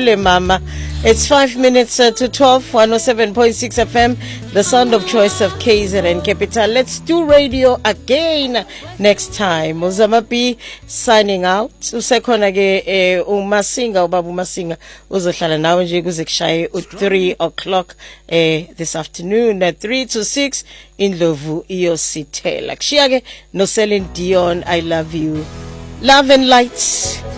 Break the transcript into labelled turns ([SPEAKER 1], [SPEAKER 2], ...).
[SPEAKER 1] Khule mama. It's 5 minutes to 12, 107.6 FM, the sound of choice of KZN Capital. Let's do radio again next time. Uzamapi signing out. Usekhona ke uMasinga ubaba uMasinga uzohlala nawe nje kuze kushaye 3 o'clock this afternoon at 3 to 6 Indlovu iyosithela. Kushiya ke no Celine Dion, I love you. Love and light.